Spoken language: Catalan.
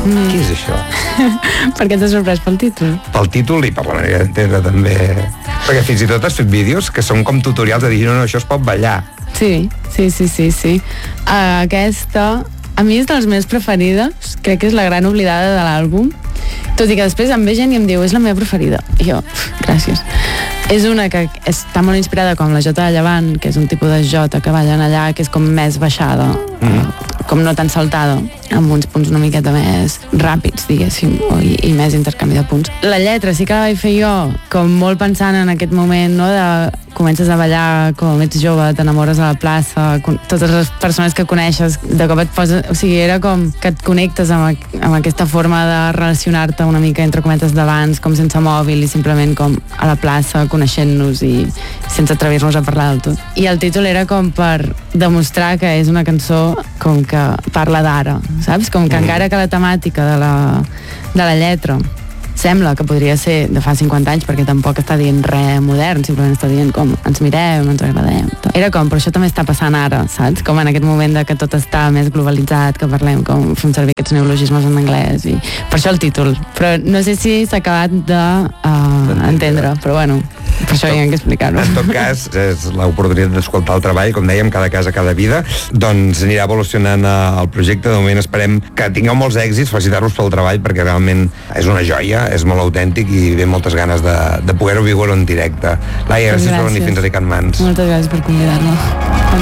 Què és això? Per què t'has sorprès pel títol? Pel títol i per la manera d'entendre també. Perquè fins i tot has fet vídeos que són com tutorials de dir no, això es pot ballar. Sí. Aquesta, a mi és de les meves preferides, crec que és la gran oblidada de l'àlbum, tot i que després em ve gent i em diu és la meva preferida. I jo, gràcies. És una que està molt inspirada com la jota de Llevant, que és un tipus de jota que ballen allà, que és com més baixada, com no tan saltada, amb uns punts una miqueta més ràpids, diguéssim, i més intercanvi de punts. La lletra sí que la vaig fer jo, com molt pensant en aquest moment, no?, de comences a ballar, com ets jove, t'enamores a la plaça, totes les persones que coneixes, de cop et poses... O sigui, era com que et connectes amb aquesta forma de relacionar-te una mica entre cometes d'abans, com sense mòbil i simplement com a la plaça, coneixent-nos i sense atrevir-nos a parlar del tot. I el títol era com per demostrar que és una cançó com que parla d'ara, saps? Com que encara que la temàtica de la lletra sembla que podria ser de fa 50 anys perquè tampoc està dient res modern, simplement està dient com ens mirem, ens agradem. Era com, però això també està passant ara, saps? Com en aquest moment de que tot està més globalitzat, que parlem com fem servir aquests neologismes en anglès i per això el títol. Però no sé si s'ha acabat d'entendre, però bueno, per això hi ha que explicar-ho. En tot cas, és l'oportunitat d'escoltar el treball, com dèiem, cada casa, cada vida, doncs anirà evolucionant el projecte. De moment esperem que tingueu molts èxits, felicitar-vos pel treball, perquè realment és una joia, és molt autèntic i ve moltes ganes de poder-ho viure en directe. Laia, gràcies per venir fins a Ricard Mans. Moltes gràcies per convidar-me.